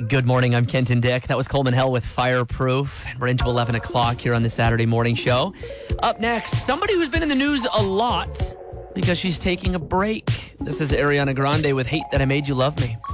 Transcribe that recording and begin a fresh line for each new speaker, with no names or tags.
Good morning, I'm Kenton Dick. That was Coleman Hell with Fireproof. We're into 11 o'clock here on the Saturday morning show. Up next, somebody who's been in the news a lot because she's taking a break. This is Ariana Grande with Hate That I Made You Love Me.